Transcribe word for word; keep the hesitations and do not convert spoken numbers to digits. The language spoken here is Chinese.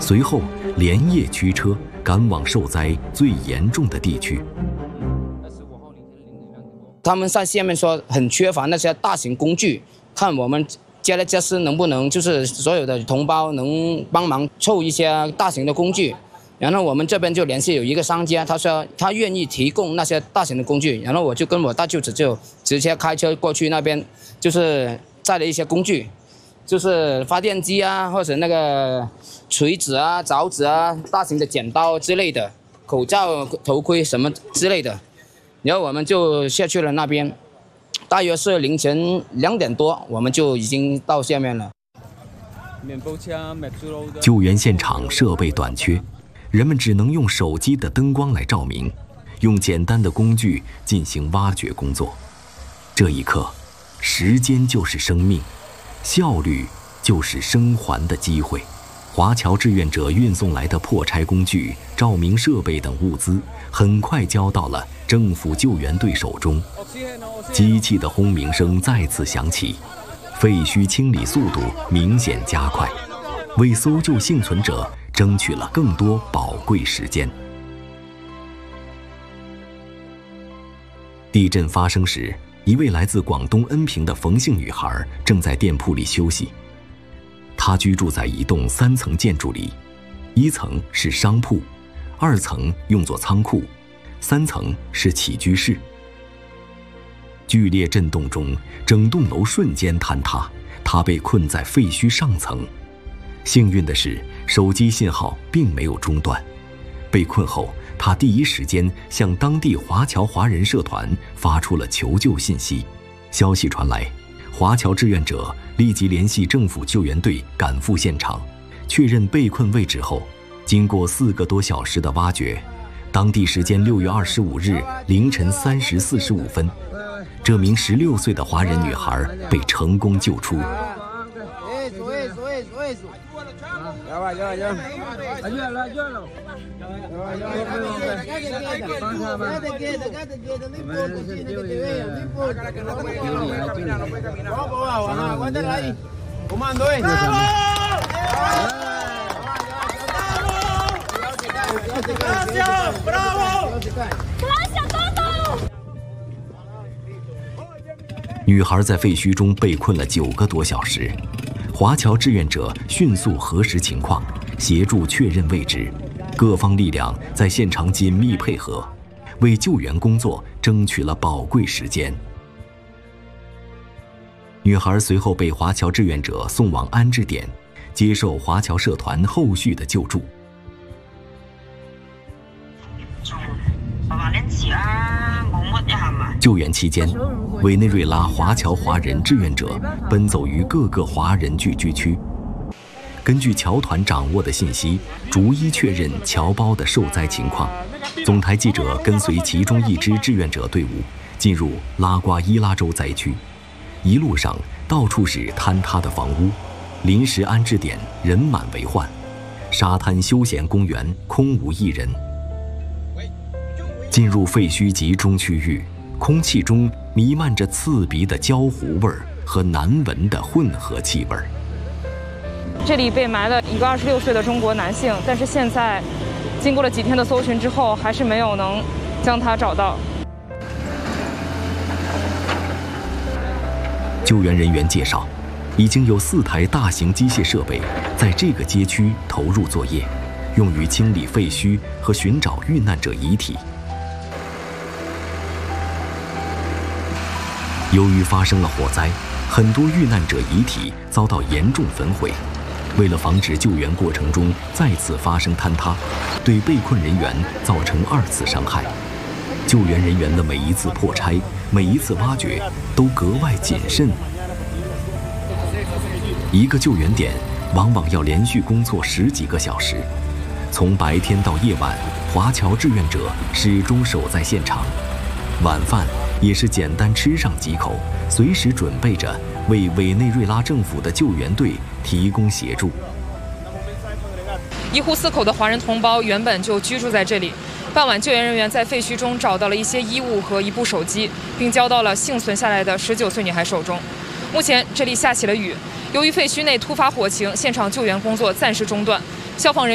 随后连夜驱车赶往受灾最严重的地区。 他们在下面说很缺乏那些大型工具，看我们接了这事能不能就是所有的同胞能帮忙凑一些大型的工具。然后我们这边就联系有一个商家，他说他愿意提供那些大型的工具，然后我就跟我大舅子就直接开车过去那边，就是载了一些工具，就是发电机啊，或者那个锤子啊、凿子啊、大型的剪刀之类的，口罩、头盔什么之类的。然后我们就下去了那边，大约是凌晨两点多，我们就已经到下面了。 救援现场设备短缺，人们只能用手机的灯光来照明，用简单的工具进行挖掘工作。这一刻，时间就是生命，效率就是生还的机会。华侨志愿者运送来的破拆工具、照明设备等物资，很快交到了政府救援队手中。机器的轰鸣声再次响起，废墟清理速度明显加快，为搜救幸存者争取了更多宝贵时间。地震发生时，一位来自广东恩平的冯姓女孩正在店铺里休息。她居住在一栋三层建筑里，一层是商铺，二层用作仓库，三层是起居室。剧烈震动中，整栋楼瞬间坍塌，她被困在废墟上层。幸运的是，手机信号并没有中断。被困后，她第一时间向当地华侨华人社团发出了求救信息。消息传来，华侨志愿者立即联系政府救援队赶赴现场，确认被困位置后，经过四个多小时的挖掘，当地时间六月二十五日凌晨三时四十五分，这名十六岁的华人女孩被成功救出。女孩在废墟中被困了九个多小时，华侨志愿者迅速核实情况，协助确认位置，各方力量在现场紧密配合，为救援工作争取了宝贵时间。女孩随后被华侨志愿者送往安置点，接受华侨社团后续的救助。救援期间，委内瑞拉华侨华人志愿者奔走于各个华人聚居区，根据侨团掌握的信息，逐一确认侨胞的受灾情况。总台记者跟随其中一支志愿者队伍进入拉瓜伊拉州灾区，一路上到处是坍塌的房屋，临时安置点人满为患，沙滩休闲公园空无一人。进入废墟集中区域，空气中弥漫着刺鼻的焦糊味儿和难闻的混合气味儿。 这里被埋了一个二十六岁的中国男性，但是现在经过了几天的搜寻之后，还是没有能将他找到。 救援人员介绍，已经有四台大型机械设备在这个街区投入作业，用于清理废墟和寻找遇难者遗体。由于发生了火灾，很多遇难者遗体遭到严重焚毁。为了防止救援过程中再次发生坍塌，对被困人员造成二次伤害，救援人员的每一次破拆、每一次挖掘都格外谨慎。一个救援点往往要连续工作十几个小时，从白天到夜晚，华侨志愿者始终守在现场。晚饭也是简单吃上几口，随时准备着为委内瑞拉政府的救援队提供协助。 一户四口的华人同胞原本就居住在这里。傍晚，救援人员在废墟中找到了一些衣物和一部手机，并交到了幸存下来的十九岁女孩手中。目前这里下起了雨，由于废墟内突发火情，现场救援工作暂时中断，消防人员